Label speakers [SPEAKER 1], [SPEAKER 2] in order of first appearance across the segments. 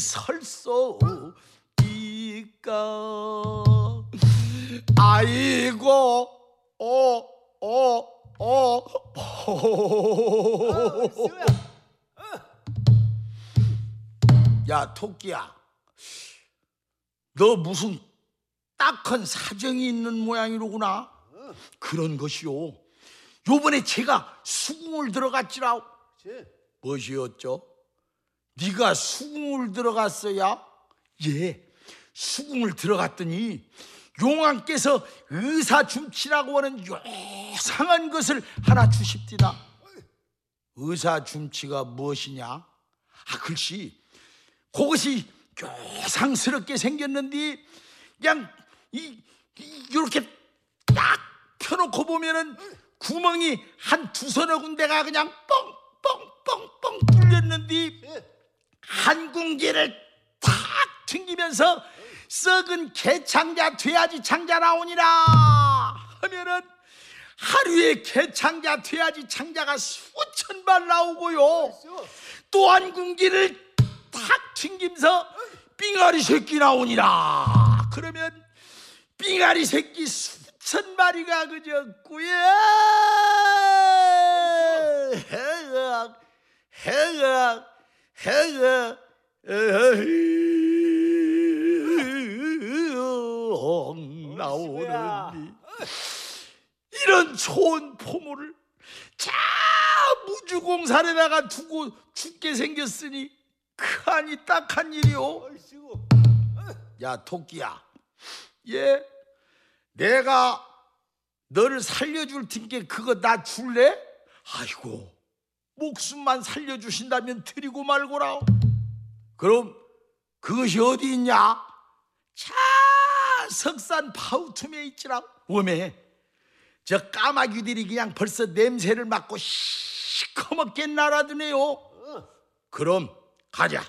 [SPEAKER 1] 설소이까. 아이고 야 토끼야, 너 무슨 딱한 사정이 있는 모양이로구나. 그런 것이요, 요번에 제가 수궁을 들어갔지라. 무엇이었죠? 네가 수궁을 들어갔어야? 예, 수궁을 들어갔더니 용왕께서 의사줌치라고 하는 요상한 것을 하나 주십디다. 의사줌치가 무엇이냐? 글씨 그것이 요상스럽게 생겼는데 그냥 이렇게 딱 펴놓고 보면은 구멍이 한 두서너 군데가 그냥 뻥뻥뻥뻥 뚫렸는데 한 군기를 탁 튕기면서 썩은 개창자 돼야지 창자 나오니라 하면은 하루에 개창자 돼야지 창자가 수천 발 나오고요, 또 한 군기를 탁 튕기면서 삥아리 새끼 나오니라. 그러면 삥아리 새끼 수천 마리가 그저 나오는디, 이런 좋은 포물을 자 무주공산에다가 두고 죽게 생겼으니 그하니 딱한 일이오. 야 토끼야, 예, 내가 너를 살려줄 테니까 그거 나 줄래? 아이고, 목숨만 살려주신다면 드리고 말고라. 그럼 그것이 어디 있냐? 자 석산 파우툼에 있지라. 오메 저 까마귀들이 그냥 벌써 냄새를 맡고 시커멓게 날아드네요. 그럼 가자.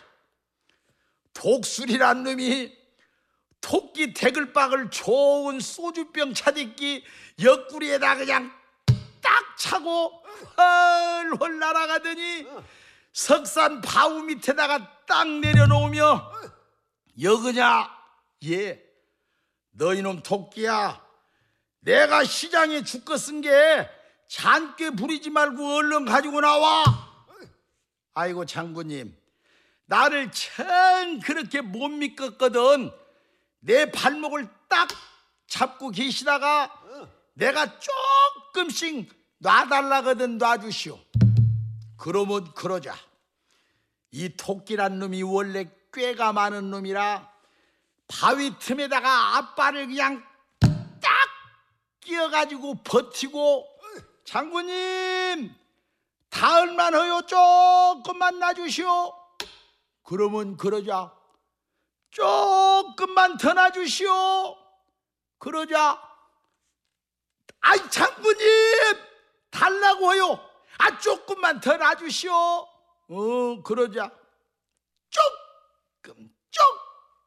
[SPEAKER 1] 독술이란 놈이 토끼 대글박을 좋은 소주병 차디기 옆구리에다 그냥 딱 차고 헐헐 날아가더니 석산 바우 밑에다가 딱 내려놓으며, 여그냐? 예, 너 이놈 토끼야, 내가 시장에 죽거 쓴 게 잔꾀 부리지 말고 얼른 가지고 나와. 아이고 장군님, 나를 참 그렇게 못 믿겠거든. 내 발목을 딱 잡고 계시다가 내가 조금씩 놔달라거든 놔주시오. 그러면 그러자. 이 토끼란 놈이 원래 꾀가 많은 놈이라 바위 틈에다가 앞발을 그냥 딱 끼어가지고 버티고, 장군님 닿을만 허요, 조금만 놔주시오. 그러면 그러자. 조금만 더 놔주시오. 그러자. 아이 장군님 달라고 해요. 조금만 더 놔주시오. 그러자. 조금